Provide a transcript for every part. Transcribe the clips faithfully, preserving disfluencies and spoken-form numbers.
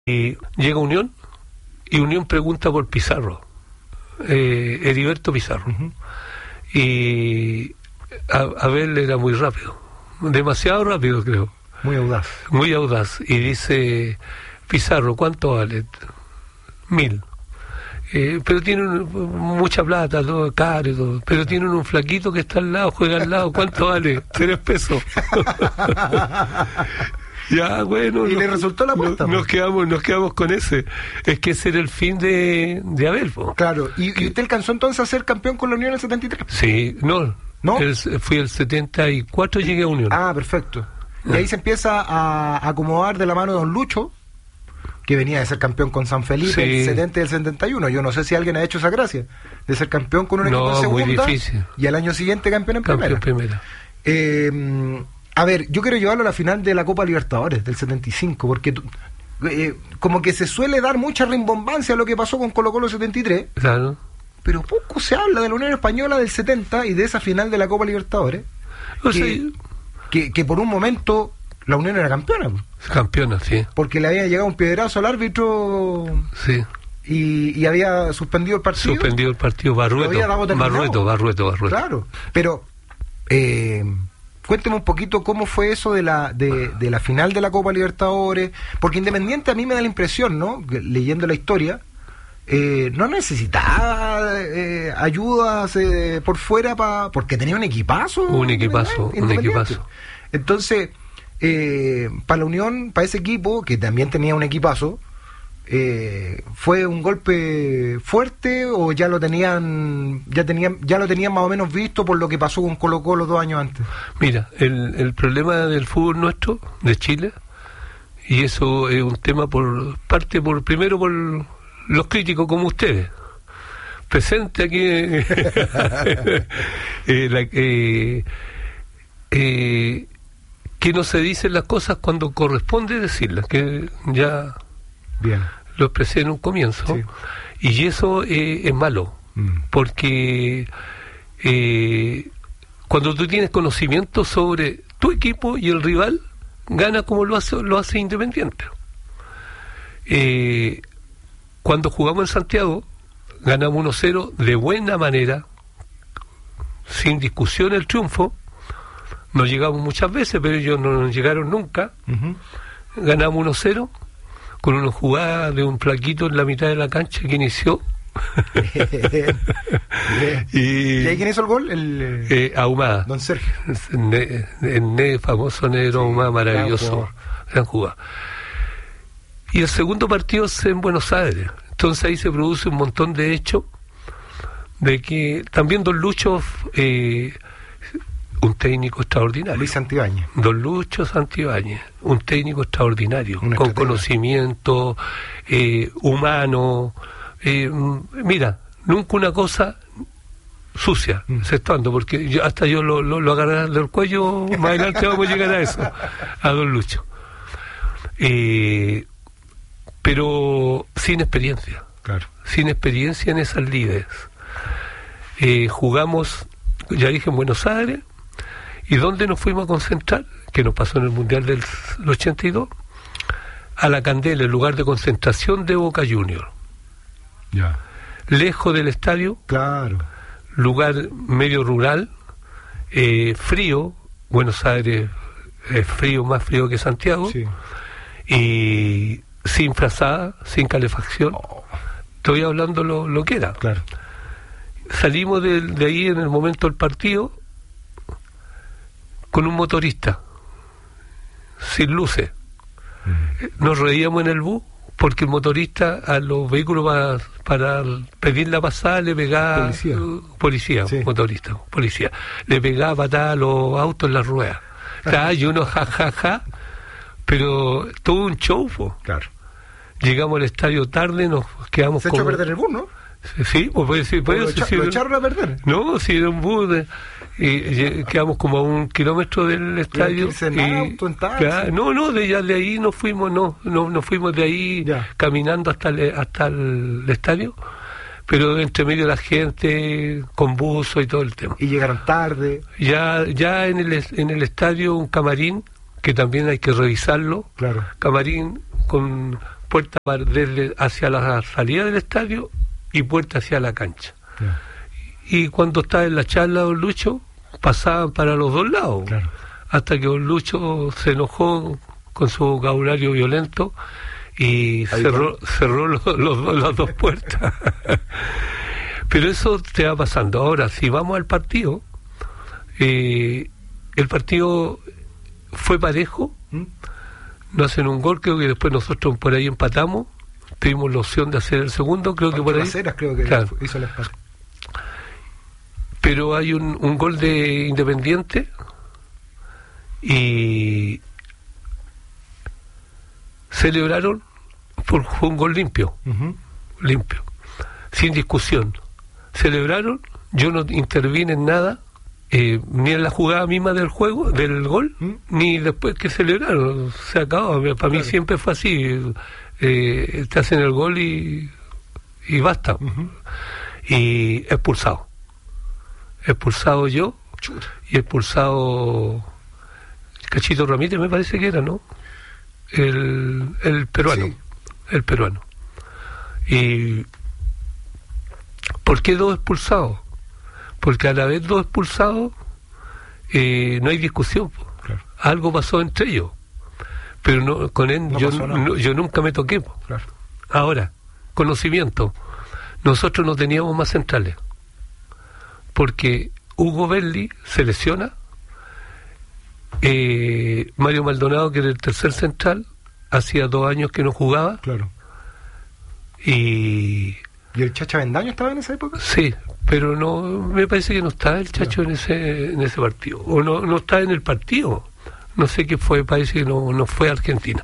Y llega Unión, y Unión pregunta por Pizarro, eh, Heriberto Pizarro. Uh-huh. Y Abel era muy rápido, demasiado rápido creo. Muy audaz. Muy audaz. Y dice, Pizarro, ¿cuánto vale? Mil. Eh, pero tienen mucha plata, todo caro y todo, pero tienen un flaquito que está al lado, juega al lado, ¿cuánto vale? Tres pesos. Ya, bueno. Y nos, le resultó la apuesta. Nos, nos quedamos, nos quedamos con ese. Es que ese era el fin de, de Abel, po. Claro. ¿Y, que, ¿Y usted alcanzó entonces a ser campeón con la Unión en el setenta y tres? Sí, no. ¿No? El, fui el setenta y cuatro, llegué a Unión. Ah, perfecto. Y ahí se empieza a acomodar de la mano de don Lucho, que venía de ser campeón con San Felipe, sí, el setenta y el setenta y uno. Yo no sé si alguien ha hecho esa gracia de ser campeón con un equipo no, en segunda muy difícil. Y al año siguiente campeón en campeón primera. primera. Eh, a ver, yo quiero llevarlo a la final de la Copa Libertadores del setenta y cinco, porque eh, como que se suele dar mucha rimbombancia a lo que pasó con Colo Colo setenta y tres, claro, pero poco se habla de la Unión Española del setenta y de esa final de la Copa Libertadores, o que, sea, que, que por un momento la Unión era campeona. Campeona, sí. Porque le había llegado un piedrazo al árbitro. Sí. Y, y había suspendido el partido. Suspendido el partido Barrueto. Barrueto, Barrueto, Barrueto. Claro. Pero, eh, cuénteme un poquito cómo fue eso de la de, de la final de la Copa Libertadores. Porque Independiente a mí me da la impresión, ¿no? Leyendo la historia, eh, no necesitaba eh, ayudas eh, por fuera pa, porque tenía un equipazo. Un equipazo, un equipazo. Entonces, eh, para la Unión, para ese equipo, que también tenía un equipazo, eh, ¿fue un golpe fuerte o ya lo tenían ya tenían ya lo tenían más o menos visto por lo que pasó con Colo Colo dos años antes? Mira, el, el problema del fútbol nuestro, de Chile, y eso es un tema por parte, por primero por los críticos como ustedes, presente aquí, eh, la, eh, eh, que no se dicen las cosas cuando corresponde decirlas, que ya bien lo expresé en un comienzo, sí. Y eso eh, es malo, mm. porque eh, cuando tú tienes conocimiento sobre tu equipo y el rival, gana como lo hace, lo hace Independiente. Eh, cuando jugamos en Santiago, ganamos uno cero de buena manera, sin discusión el triunfo. Nos llegamos muchas veces, pero ellos no nos llegaron nunca. Uh-huh. Ganamos uno cero con una jugada de un flaquito en la mitad de la cancha que inició. Bien. Bien. Y, ¿Y quién hizo el gol? El, eh, Ahumada. Don Sergio. El, el, el famoso negro, sí, Ahumada, maravilloso. Gran jugada. Y el segundo partido es en Buenos Aires. Entonces ahí se produce un montón de hechos de que también Don Lucho... Eh, un técnico extraordinario. Luis Santibáñez. Don Lucho Santibáñez, un técnico extraordinario, una con estratega. Conocimiento eh, humano. Eh, mira, nunca una cosa sucia, mm. exceptuando, porque yo, hasta yo lo, lo, lo agarré del cuello, más adelante vamos a llegar a eso, a Don Lucho. Eh, pero sin experiencia. Claro. Sin experiencia en esas líderes. Eh, jugamos, ya dije, en Buenos Aires. ¿Y dónde nos fuimos a concentrar? Que nos pasó en el Mundial del ochenta y dos, a La Candela, el lugar de concentración de Boca Juniors. Ya. Lejos del estadio. Claro. Lugar medio rural, eh, frío. Buenos Aires es frío, más frío que Santiago. Sí. Y sin frazada, sin calefacción. Oh. Estoy hablando lo, lo que era. Claro. Salimos de, de ahí en el momento del partido con un motorista sin luces. Mm. Nos reíamos en el bus porque el motorista a los vehículos para, para pedir la pasada le pegaba policía, uh, policía sí. motorista, policía, le pegaba patada a los autos en las ruedas. Ah, y uno ja ja ja, pero todo un show. Claro. Llegamos al estadio tarde, nos quedamos. Se como... echó a perder el bus, ¿no? Sí, pues puede ser, puede lo, ser, echa, sí, lo echaron a perder. No, si era un bus de, y, y, quedamos como a un kilómetro del estadio. Y, auto, en taxi. Claro, no, no, de, ya de ahí nos fuimos, no, no, nos fuimos de ahí ya. caminando hasta el, hasta el estadio, pero entre medio de la gente con buzo y todo el tema. Y llegaron tarde. Ya, ya en el en el estadio un camarín que también hay que revisarlo. Claro. Camarín con puerta desde hacia la salida del estadio y puerta hacia la cancha. Claro. Y cuando estaba en la charla don Lucho, pasaban para los dos lados. Claro. Hasta que don Lucho se enojó con su vocabulario violento y Ahí cerró, cerró los, los, las dos puertas. Pero eso te va pasando. Ahora, si vamos al partido, eh, el partido fue parejo, ¿Mm? No hacen un gol, creo que después nosotros por ahí empatamos, tuvimos la opción de hacer el segundo, creo que por ahí. Aceras, creo que claro. hizo el empate. Pero hay un, un gol de Independiente y celebraron, por, fue un gol limpio, uh-huh. limpio, sin discusión. Celebraron, yo no intervine en nada, eh, ni en la jugada misma del juego, del gol, ¿Mm? Ni después que celebraron, se acabó. Para claro. mí siempre fue así, eh, te hacen el gol y, y basta. Uh-huh. Y expulsado. Expulsado yo, Chuta. Y expulsado Cachito Ramírez, me parece que era, ¿no? El, el peruano, sí. el peruano. Y ¿por qué dos expulsados? Porque a la vez dos expulsados eh, no hay discusión. Claro. Algo pasó entre ellos. Pero no, con él no yo, no, yo nunca me toqué. Claro. Ahora, conocimiento. Nosotros no teníamos más centrales. Porque Hugo Berli se lesiona, eh, Mario Maldonado, que era el tercer central, hacía dos años que no jugaba. Claro. Y... ¿Y el Chacha Bendaño estaba en esa época? Sí, pero no, me parece que no estaba el Chacho no. en ese en ese partido, o no no está en el partido, no sé qué fue, parece que no, no fue a Argentina.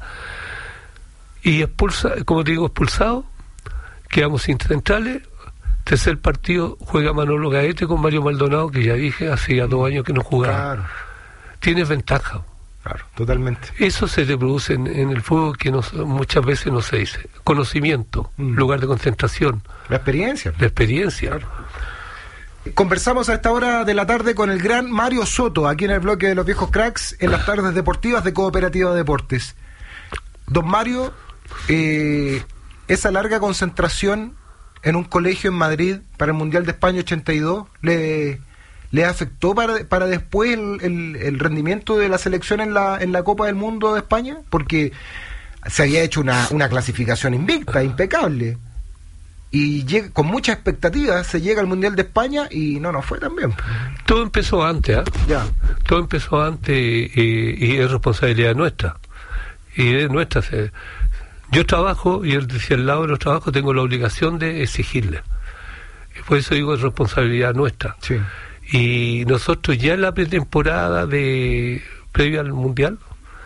Y expulsa, como te digo, expulsado, quedamos sin centrales. Tercer partido juega Manolo Gaete con Mario Maldonado, que ya dije, hace ya dos años que no jugaba. Claro. Tienes ventaja. Claro, totalmente. Eso se reproduce en, en el fútbol que no, muchas veces no se dice. Conocimiento, mm. lugar de concentración. La experiencia. La experiencia. Claro. Conversamos a esta hora de la tarde con el gran Mario Soto, aquí en el bloque de los viejos cracks, en las tardes deportivas de Cooperativa Deportes. Don Mario, eh, esa larga concentración en un colegio en Madrid para el Mundial de España ochenta y dos, ¿le, le afectó para, para después el, el, el rendimiento de la selección en la, en la Copa del Mundo de España? Porque se había hecho una, una clasificación invicta, impecable, y llega, con muchas expectativas se llega al Mundial de España y no nos fue tan bien. Todo empezó antes, ¿eh? Ya. Todo empezó antes eh, y es responsabilidad nuestra. Y es nuestra... Se, Yo trabajo, y él decía, al lado de los trabajos tengo la obligación de exigirle. Y por eso digo, es responsabilidad nuestra. Sí. Y nosotros ya en la pretemporada de previa al Mundial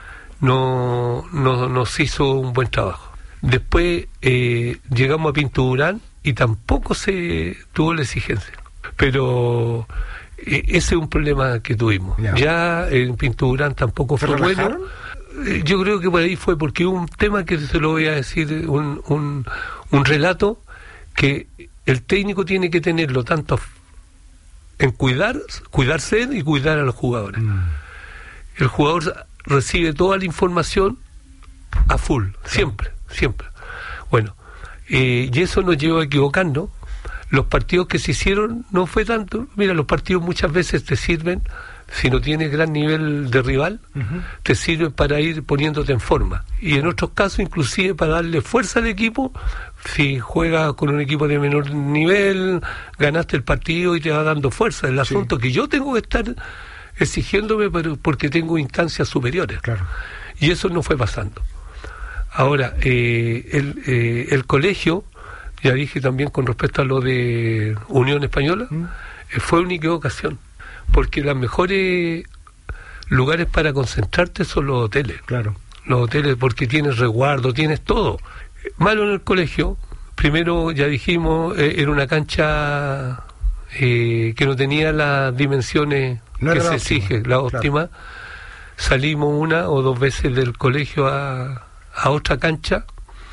no, no nos hizo un buen trabajo. Después eh, llegamos a Pinturán y tampoco se tuvo la exigencia. Pero eh, ese es un problema que tuvimos. Ya, ya en Pinturán tampoco fue bueno. Yo creo que por ahí fue porque un tema que se lo voy a decir, un, un, un relato que el técnico tiene que tenerlo tanto en cuidar, cuidarse y cuidar a los jugadores. Mm. El jugador recibe toda la información a full, siempre, sí. siempre. Bueno, eh, y eso nos llevó a equivocarnos. Los partidos que se hicieron no fue tanto. Mira, los partidos muchas veces te sirven. Si no tienes gran nivel de rival, uh-huh. te sirve para ir poniéndote en forma. Y en otros casos, inclusive para darle fuerza al equipo, si juegas con un equipo de menor nivel, ganaste el partido y te va dando fuerza. El asunto sí. que yo tengo que estar exigiéndome porque tengo instancias superiores. Claro. Y eso no fue pasando. Ahora, eh, el, eh, el colegio, ya dije también con respecto a lo de Unión Española, uh-huh. eh, fue una equivocación. Porque los mejores lugares para concentrarte son los hoteles. Claro. Los hoteles, porque tienes resguardo, tienes todo. Malo en el colegio, primero ya dijimos, eh, era una cancha eh, que no tenía las dimensiones no que se exige, la óptima. Claro. Salimos una o dos veces del colegio a, a otra cancha.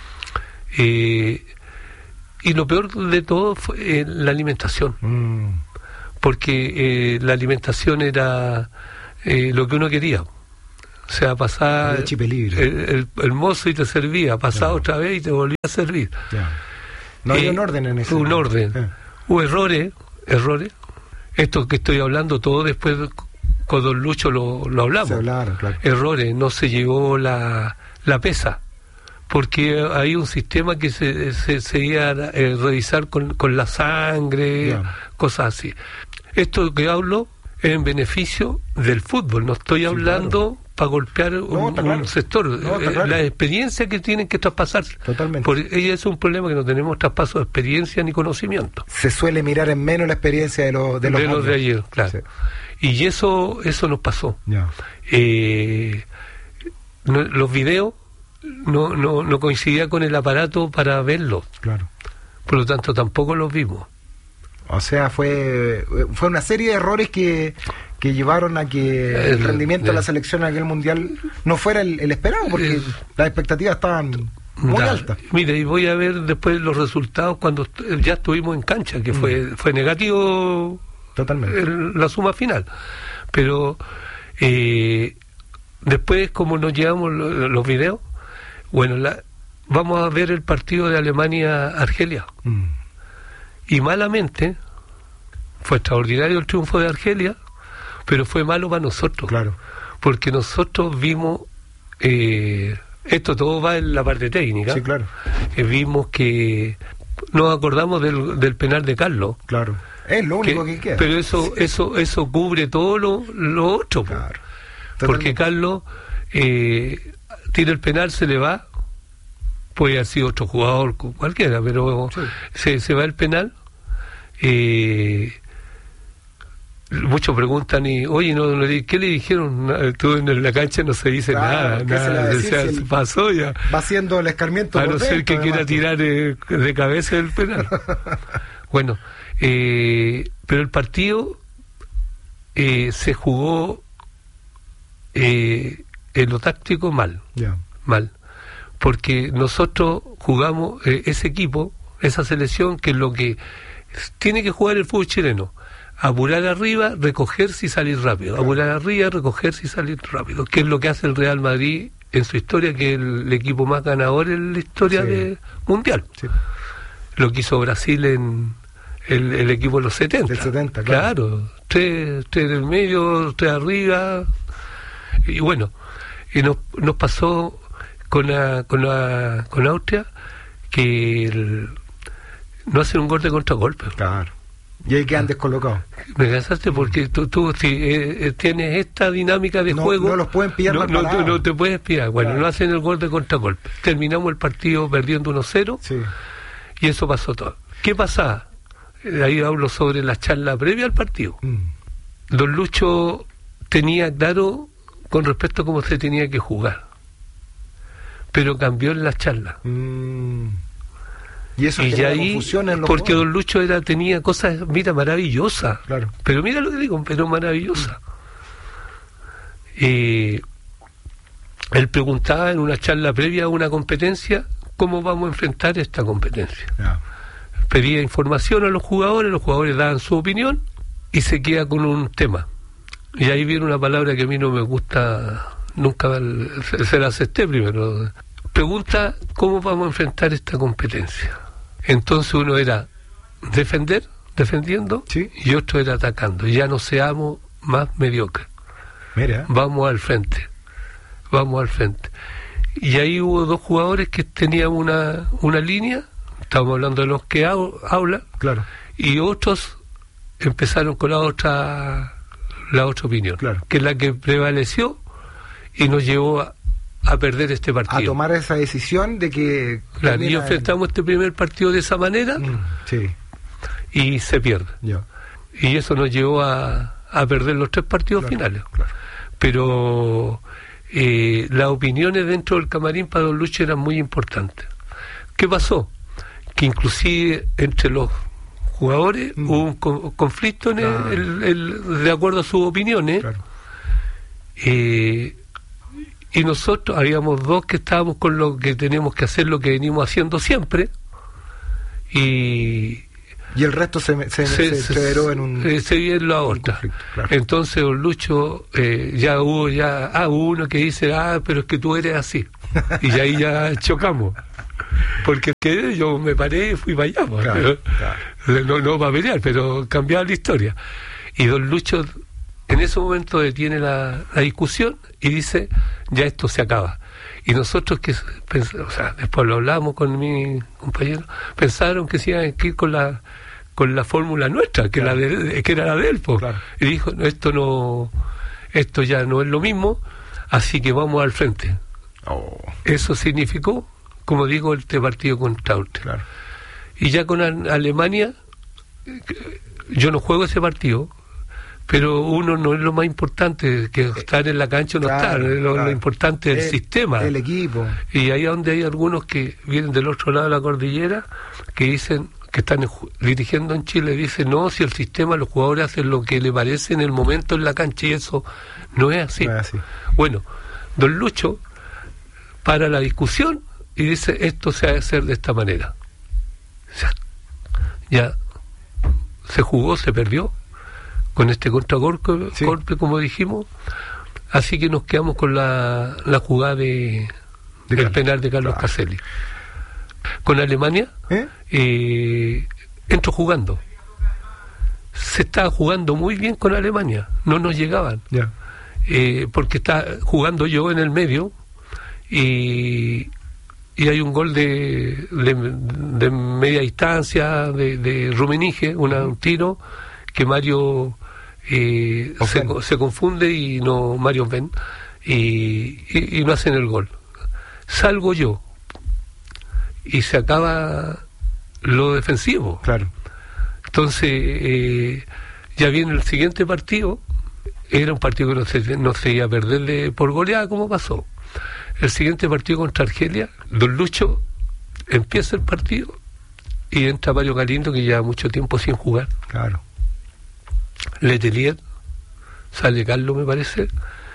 Eh, y lo peor de todo fue eh, la alimentación. Mm. Porque eh, la alimentación era eh, lo que uno quería. O sea, pasaba el, el, el mozo y te servía, pasaba yeah. otra vez y te volvía a servir. Yeah. No había eh, un orden en ese un orden. Yeah. Hubo errores, errores. Esto que estoy hablando, todo después con don Lucho lo, lo hablamos. Se hablaron, claro. Errores, no se llevó la, la pesa, porque hay un sistema que se, se, se iba a eh, revisar con, con la sangre, yeah. cosas así. Esto que hablo es en beneficio del fútbol, no estoy sí, hablando claro. para golpear no, un, claro. un sector. No, eh, claro. La experiencia que tienen que traspasarse. Totalmente. Porque ella es un problema que no tenemos traspaso de experiencia ni conocimiento. Se suele mirar en menos la experiencia de, lo, de los de los de ayer, claro. Sí. Y eso eso nos pasó. Yeah. Eh, no, los videos no, no, no coincidía con el aparato para verlos. Claro. Por lo tanto, tampoco los vimos. O sea, fue fue una serie de errores que, que llevaron a que el, el rendimiento el, de la selección en aquel mundial no fuera el, el esperado, porque el, las expectativas estaban muy da, altas. Mire, y voy a ver después los resultados cuando ya estuvimos en cancha, que mm. fue fue negativo. Totalmente. El, la suma final. Pero eh, después, como nos llevamos los, los videos, bueno, la, vamos a ver el partido de Alemania-Argelia. Mm. Y malamente, fue extraordinario el triunfo de Argelia, pero fue malo para nosotros. Claro. Porque nosotros vimos, eh, esto todo va en la parte técnica. Sí, claro. Eh, vimos que nos acordamos del, del penal de Carlos. Claro. Es lo único que, que queda. Pero eso eso eso cubre todo lo, lo otro. Claro. Porque Carlos eh, tira el penal, se le va, puede haber sido otro jugador, cualquiera, pero sí. se, se va el penal. Eh, muchos preguntan, y oye, no, no, ¿qué le dijeron? Tú en la cancha no se dice claro, nada, nada se, o sea, si se pasó ya. Va haciendo el escarmiento. A no ser que quiera además. tirar eh, de cabeza el penal. Bueno. Eh, pero el partido eh, se jugó eh, en lo táctico mal, yeah. mal, porque nosotros jugamos eh, ese equipo, esa selección, que es lo que tiene que jugar el fútbol chileno: apurar arriba, recogerse y salir rápido, yeah. apurar arriba, recogerse y salir rápido, que es lo que hace el Real Madrid en su historia, que es el, el equipo más ganador en la historia sí. de mundial. Sí. Lo que hizo Brasil en El, el equipo de los setenta. Del setenta, claro. Claro, tres, tres del medio, tres arriba. Y bueno, y nos, nos pasó con la, con la, con Austria, que el, no hacen un gol de contragolpe. Claro. Y ahí quedan descolocados. Me cansaste porque tú, tú si eh, tienes esta dinámica de no, juego, no los pueden pillar no, no, no, no te puedes pillar. Bueno, claro. no hacen el gol de contragolpe. Terminamos el partido perdiendo uno cero, sí. y eso pasó todo. ¿Qué pasaba? Ahí hablo sobre la charla previa al partido. Mm. Don Lucho tenía claro con respecto a cómo se tenía que jugar, pero cambió en la charla. Mm. Y eso y genera ahí, confusión en los porque juegos. Don Lucho era tenía cosas, mira, maravillosas. Claro. Pero mira lo que digo, pero maravillosas. Mm. Eh, él preguntaba en una charla previa a una competencia cómo vamos a enfrentar esta competencia. Yeah. Pedía información a los jugadores, los jugadores daban su opinión y se queda con un tema. Y ahí viene una palabra que a mí no me gusta, nunca se, se la acepté primero. Pregunta cómo vamos a enfrentar esta competencia. Entonces uno era defender, defendiendo, ¿sí? Y otro era atacando. Ya no seamos más mediocres. Mira. Vamos al frente, vamos al frente. Y ahí hubo dos jugadores que tenían una, una línea. Estamos hablando de los que hablan, claro. Y otros empezaron con la otra la otra opinión, claro. Que es la que prevaleció y nos llevó a, a perder este partido. A tomar esa decisión de que... Claro, y enfrentamos el... este primer partido de esa manera, mm, sí. Y se pierde. Yeah. Y eso nos llevó a, a perder los tres partidos claro, finales. Claro. Pero eh, las opiniones dentro del camarín para Don Lucho eran muy importantes. ¿Qué pasó? Que inclusive entre los jugadores mm. hubo un co- conflicto en claro. el, el, el, de acuerdo a sus opiniones, claro. eh, y nosotros habíamos dos que estábamos con lo que tenemos que hacer, lo que venimos haciendo siempre, y Y el resto se se, se, se federó en un... Eh, se viene la otra. Claro. Entonces, don Lucho, eh, ya hubo ya ah, uno que dice, ah, pero es que tú eres así. Y ahí ya chocamos. Porque que yo me paré y fui para allá. Claro, pero, claro. No, no para pelear, pero cambiar la historia. Y don Lucho en ese momento detiene la, la discusión y dice, ya esto se acaba. Y nosotros, que o sea, después lo hablamos con mi compañero, pensaron que se iban a ir con la con la fórmula nuestra, que, claro. la de, que era la de él. Claro. Y dijo, no, esto no esto ya no es lo mismo, así que vamos al frente. Oh. Eso significó, como digo, este partido contra Austria. Claro. Y ya con a- Alemania, yo no juego ese partido, pero uno no es lo más importante, que estar en la cancha o no claro, estar, lo, claro. lo importante es el, el sistema. El equipo. Y ahí es donde hay algunos que vienen del otro lado de la cordillera, que dicen, que están dirigiendo en Chile, dicen, no, si el sistema, los jugadores hacen lo que les parece en el momento en la cancha, y eso no es así. No es así. Bueno, don Lucho para la discusión y dice, esto se ha de hacer de esta manera. O sea, ya se jugó, se perdió con este contragolpe, sí. golpe, como dijimos, así que nos quedamos con la, la jugada de, de del penal de Carlos claro. Caselli. Con Alemania ¿Eh? Eh, entro jugando, se estaba jugando muy bien con Alemania, no nos llegaban yeah. eh, porque está jugando yo en el medio y y hay un gol de de, de media distancia de, de Rummenigge, una, un tiro que Mario eh, se, se confunde y no Mario ven y, y, y no hacen el gol. Salgo yo y se acaba lo defensivo. Claro. Entonces eh, ya viene el siguiente partido. Era un partido que no se, no se iba a perderle por goleada, como pasó. El siguiente partido contra Argelia, don Lucho empieza el partido y entra Mario Galindo, que lleva mucho tiempo sin jugar. Claro. Letelier, sale Carlos, me parece,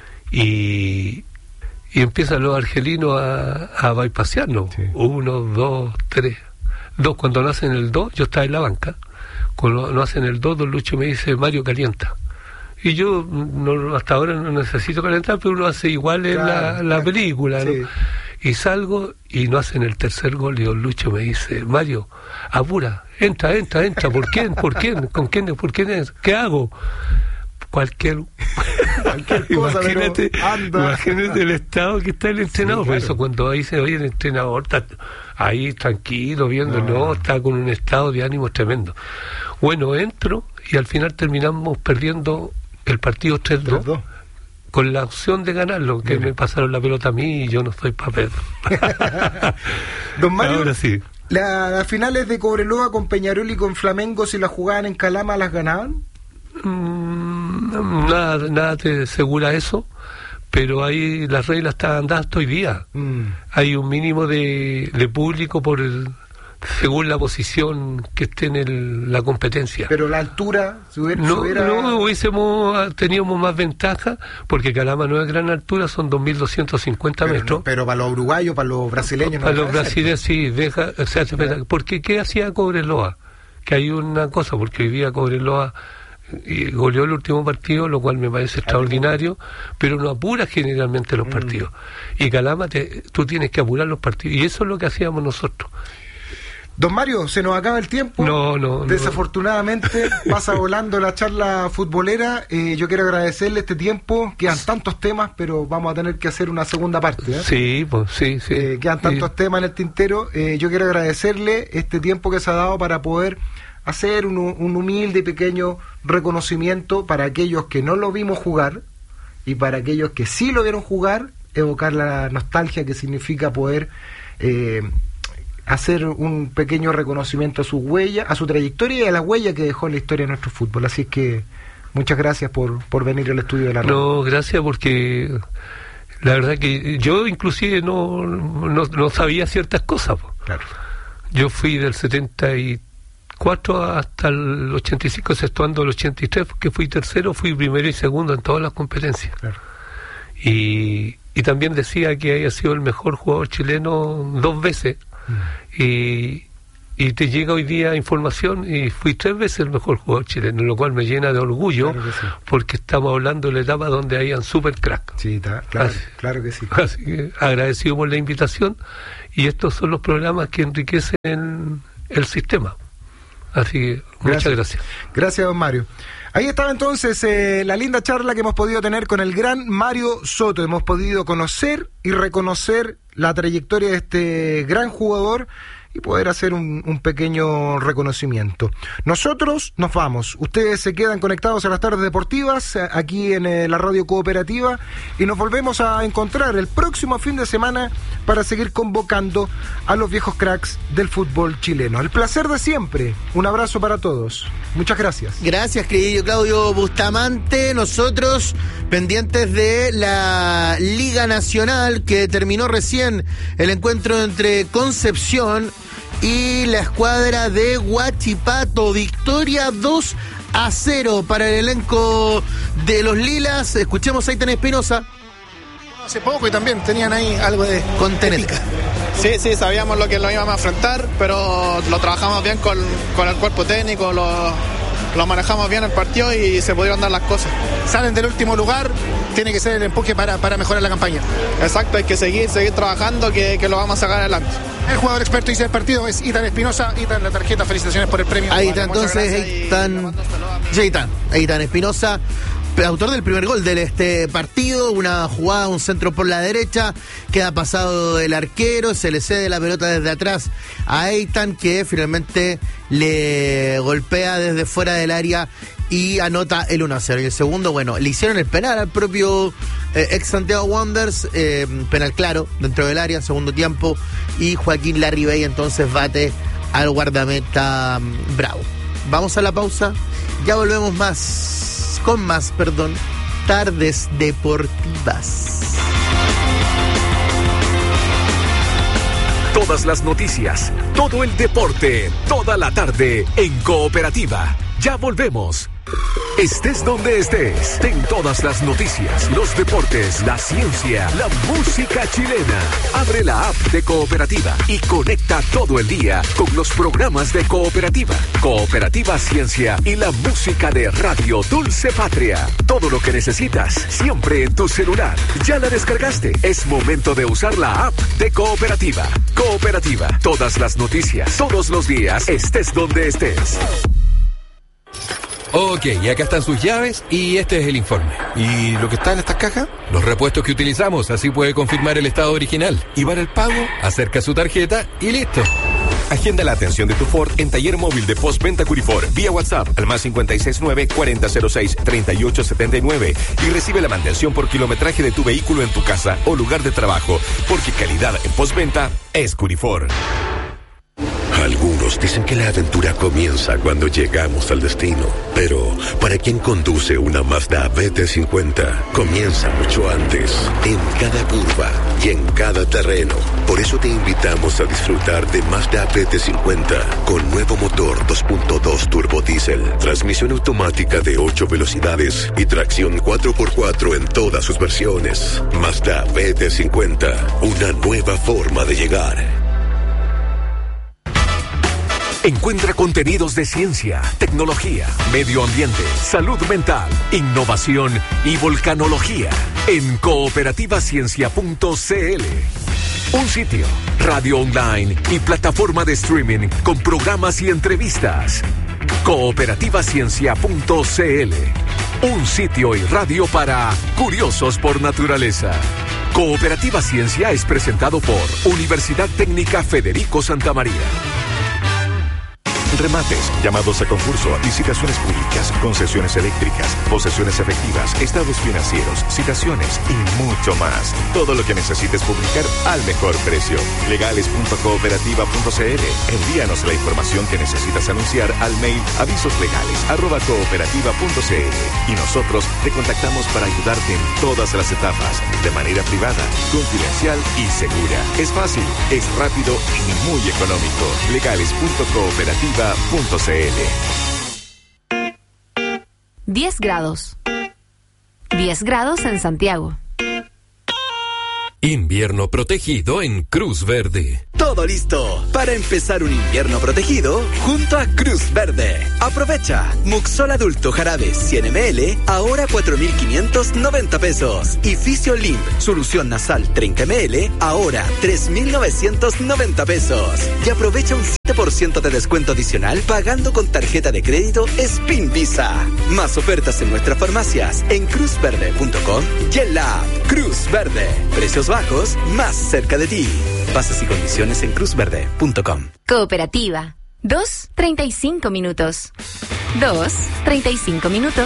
y y empiezan los argelinos a, a bypasearnos. Sí. Uno, dos, tres. Dos, cuando no hacen el dos, yo estaba en la banca. Cuando no hacen el dos, don Lucho me dice, Mario, calienta. Y yo no, hasta ahora no necesito calentar, pero uno hace igual en claro, la, la película, sí. ¿no? Y salgo y no hacen el tercer gol y don Lucho me dice, Mario, apura, entra, entra, entra. ¿Por quién? ¿Por quién? ¿Con quién? ¿Por quién es? ¿Qué hago? Cualquier, cualquier cosa, imagínate, imagínate el estado que está el entrenador. Sí, claro. Por eso cuando ahí se oye el entrenador está ahí tranquilo viendo, no, no, está con un estado de ánimo tremendo. Bueno, entro y al final terminamos perdiendo el partido tres dos con la opción de ganarlo, que Mira. me pasaron la pelota a mí y yo no soy papel. Don Mario, ahora sí. La, las finales de Cobreloa con Peñarol y con Flamengo, si las jugaban en Calama, ¿las ganaban? Mm, nada, nada te asegura eso, pero ahí las reglas están dadas hoy día. Mm. Hay un mínimo de, de público por el, según la posición que esté en el, la competencia. Pero la altura, si hubiera, no, si hubiera... no hubiésemos teníamos más ventaja, porque Calama no es gran altura, son dos mil doscientos cincuenta pero metros. No, pero para los uruguayos, para los brasileños... Para no los brasileños sí, deja, o sea, claro. Porque ¿qué hacía Cobreloa? Que hay una cosa, porque hoy día Cobreloa y goleó el último partido, lo cual me parece extraordinario, pero no apura generalmente los partidos. Mm. Y Calama, te, tú tienes que apurar los partidos, y eso es lo que hacíamos nosotros. Don Mario, se nos acaba el tiempo. No, no. Desafortunadamente no. Pasa volando la charla futbolera. Eh, yo quiero agradecerle este tiempo. Quedan tantos temas, pero vamos a tener que hacer una segunda parte. ¿eh? Sí, pues sí, sí. Eh, quedan tantos sí. temas en el tintero. Eh, yo quiero agradecerle este tiempo que se ha dado para poder hacer un, un humilde y pequeño reconocimiento para aquellos que no lo vimos jugar y para aquellos que sí lo vieron jugar, evocar la nostalgia que significa poder eh, hacer un pequeño reconocimiento a su huella, a su trayectoria y a la huella que dejó en la historia de nuestro fútbol. Así que muchas gracias por, por venir al estudio de la radio. No, gracias, porque la verdad que yo inclusive no, no, no sabía ciertas cosas. Claro. Yo fui del setenta y cuatro hasta el ochenta y cinco, exceptuando el ochenta y tres, que fui tercero, fui primero y segundo en todas las competencias. Claro. Y, y también decía que había sido el mejor jugador chileno dos veces. Mm. Y, y te llega hoy día información y fui tres veces el mejor jugador chileno, lo cual me llena de orgullo, claro sí. porque estamos hablando de la etapa donde hayan super crack. Sí, está, claro, así, claro que sí. Así que agradecido por la invitación, y estos son los programas que enriquecen el sistema. Así que muchas gracias. Gracias, gracias don Mario. Ahí estaba entonces eh, la linda charla que hemos podido tener con el gran Mario Soto. Hemos podido conocer y reconocer la trayectoria de este gran jugador y poder hacer un, un pequeño reconocimiento. Nosotros nos vamos. Ustedes se quedan conectados a las tardes deportivas aquí en eh, la radio cooperativa, y nos volvemos a encontrar el próximo fin de semana para seguir convocando a los viejos cracks del fútbol chileno. El placer de siempre. Un abrazo para todos. Muchas gracias. Gracias, querido Claudio Bustamante. Nosotros pendientes de la Liga Nacional, que terminó recién el encuentro entre Concepción y la escuadra de Huachipato. Victoria dos a cero para el elenco de los Lilas. Escuchemos a Eitan Espinosa. Hace poco y también tenían ahí algo de contenetica. Sí, sí, sabíamos lo que lo íbamos a enfrentar, pero lo trabajamos bien con, con el cuerpo técnico, lo, lo manejamos bien el partido y se pudieron dar las cosas. Salen del último lugar, tiene que ser el empuje para, para mejorar la campaña. Exacto, hay que seguir, seguir trabajando, que, que lo vamos a sacar adelante. El jugador experto dice el partido es Eitan Espinosa. Eitan, la tarjeta, felicitaciones por el premio. Ahí está, entonces, Eitan, Eitan, Eitan Espinosa, autor del primer gol de este partido. Una jugada, un centro por la derecha, queda pasado el arquero, se le cede la pelota desde atrás a Eitan, que finalmente le golpea desde fuera del área y anota el uno a cero. Y el segundo, bueno, le hicieron el penal al propio eh, ex Santiago Wanderers, eh, penal claro, dentro del área, segundo tiempo, y Joaquín Larribey entonces bate al guardameta um, Bravo. Vamos a la pausa, ya volvemos más, con más, perdón, Tardes Deportivas. Todas las noticias, todo el deporte, toda la tarde en Cooperativa. Ya volvemos. Estés donde estés, ten todas las noticias, los deportes, la ciencia, la música chilena. Abre la app de Cooperativa y conecta todo el día con los programas de Cooperativa, Cooperativa Ciencia y la música de Radio Dulce Patria. Todo lo que necesitas, siempre en tu celular. ¿Ya la descargaste? Es momento de usar la app de Cooperativa. Cooperativa, todas las noticias, todos los días, estés donde estés. Ok, y acá están sus llaves y este es el informe. ¿Y lo que está en estas cajas? Los repuestos que utilizamos, así puede confirmar el estado original. ¿Y para el pago? Acerca su tarjeta y listo. Agenda la atención de tu Ford en Taller Móvil de Postventa Curifor vía WhatsApp al más cinco seis nueve, cuarenta cero seis, treinta y ocho setenta y nueve y recibe la mantención por kilometraje de tu vehículo en tu casa o lugar de trabajo, porque calidad en postventa es Curifor. Algunos dicen que la aventura comienza cuando llegamos al destino, pero para quien conduce una Mazda B T cincuenta, comienza mucho antes, en cada curva y en cada terreno. Por eso te invitamos a disfrutar de Mazda B T cincuenta, con nuevo motor dos punto dos turbo diésel, transmisión automática de ocho velocidades y tracción cuatro por cuatro en todas sus versiones. Mazda B T cincuenta, una nueva forma de llegar. Encuentra contenidos de ciencia, tecnología, medio ambiente, salud mental, innovación y volcanología en cooperativa ciencia punto c l. Un sitio, radio online y plataforma de streaming con programas y entrevistas. cooperativa ciencia punto c l. Un sitio y radio para curiosos por naturaleza. Cooperativa Ciencia es presentado por Universidad Técnica Federico Santa María. Remates, llamados a concurso, licitaciones públicas, concesiones eléctricas, posesiones efectivas, estados financieros, citaciones y mucho más. Todo lo que necesites publicar al mejor precio. legales punto cooperativa punto c l. Envíanos la información que necesitas anunciar al mail avisoslegales arroba cooperativa punto c l y nosotros te contactamos para ayudarte en todas las etapas, de manera privada, confidencial y segura. Es fácil, es rápido y muy económico. legales punto cooperativa punto c l. diez grados. diez grados en Santiago. Invierno protegido en Cruz Verde. Todo listo para empezar un invierno protegido junto a Cruz Verde. Aprovecha. Muxol adulto jarabe cien mililitros, ahora cuatro mil quinientos noventa pesos. Y Fisiolin, solución nasal treinta mililitros, ahora tres mil novecientos noventa pesos. Y aprovecha un siete por ciento de descuento adicional pagando con tarjeta de crédito Spin Visa. Más ofertas en nuestras farmacias en cruz verde punto com y en la app Cruz Verde. Precios bajos más cerca de ti. Bases y condiciones en cruz verde punto com. Cooperativa. dos, treinta y cinco minutos. dos, treinta y cinco minutos.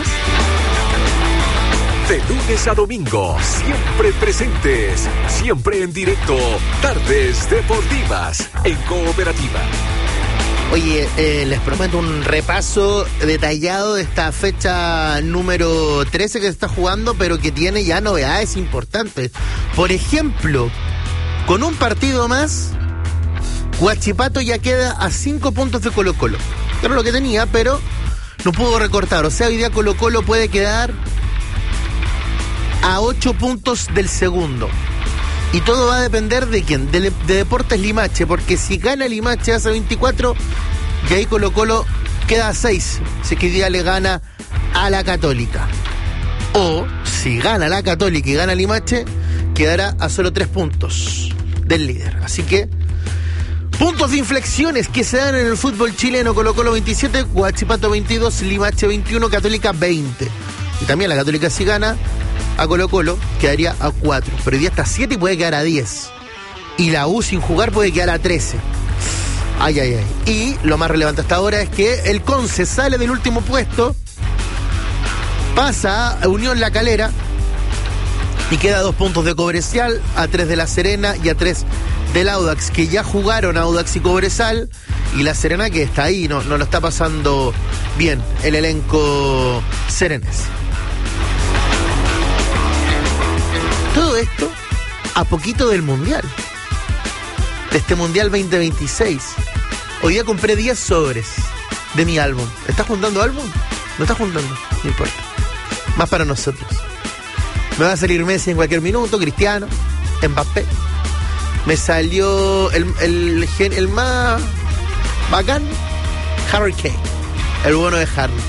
De lunes a domingo, siempre presentes, siempre en directo. Tardes Deportivas en Cooperativa. Oye, eh, les prometo un repaso detallado de esta fecha número trece que se está jugando, pero que tiene ya novedades importantes. Por ejemplo, con un partido más, Huachipato ya queda a cinco puntos de Colo Colo. Era lo que tenía, pero no pudo recortar. O sea, hoy día Colo Colo puede quedar a ocho puntos del segundo. Y todo va a depender de quién, de, de Deportes Limache, porque si gana Limache hace veinticuatro, y ahí Colo Colo queda a seis, si que hoy día le gana a la Católica. O si gana la Católica y gana Limache, quedará a solo tres puntos del líder. Así que, puntos de inflexiones que se dan en el fútbol chileno: Colo Colo veintisiete, Huachipato veintidós, Limache veintiuno, Católica veinte. Y también la Católica, si gana a Colo Colo, quedaría a cuatro. Pero hoy día está a siete y puede quedar a diez. Y la U sin jugar puede quedar a trece. Ay, ay, ay. Y lo más relevante hasta ahora es que el Conce sale del último puesto, pasa a Unión La Calera y queda a dos puntos de Cobresal, a tres de La Serena y a tres del Audax, que ya jugaron Audax y Cobresal, y La Serena que está ahí, no, no lo está pasando bien el elenco serenense. Todo esto a poquito del Mundial, de este Mundial veinte veintiséis. Hoy día compré diez sobres de mi álbum. ¿Estás juntando álbum? No estás juntando, no importa. Más para nosotros. Me va a salir Messi en cualquier minuto, Cristiano, Mbappé. Me salió el, el, el, el más bacán, Harry Kane, el bueno de Harry.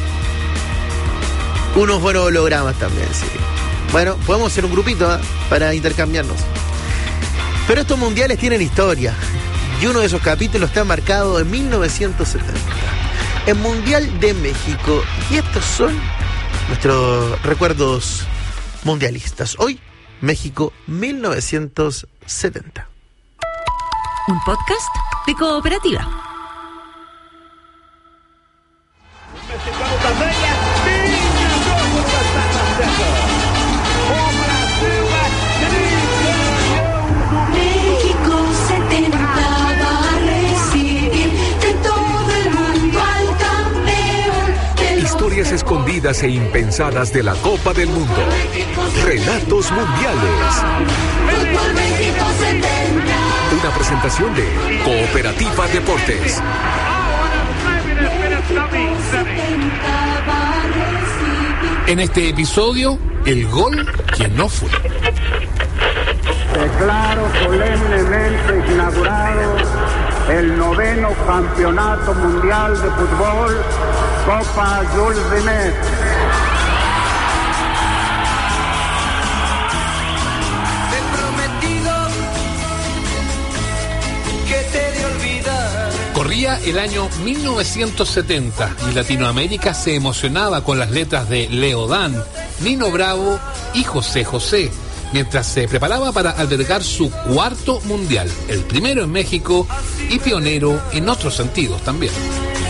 Unos buenos hologramas también, sí. Bueno, podemos hacer un grupito, ¿eh?, para intercambiarnos. Pero estos mundiales tienen historia. Y uno de esos capítulos está marcado en mil novecientos setenta. El Mundial de México. Y estos son nuestros recuerdos mundialistas. Hoy, México mil novecientos setenta. Un podcast de Cooperativa. Historias escondidas e impensadas de la Copa del Mundo. Relatos mundiales. Una presentación de Cooperativa Deportes. En este episodio, el gol que no fue. Declaro solemnemente inaugurado el noveno Campeonato Mundial de Fútbol, Copa Jules Rimet. Corría el año mil novecientos setenta y Latinoamérica se emocionaba con las letras de Leo Dan, Nino Bravo y José José, mientras se preparaba para albergar su cuarto mundial, el primero en México y pionero en otros sentidos también.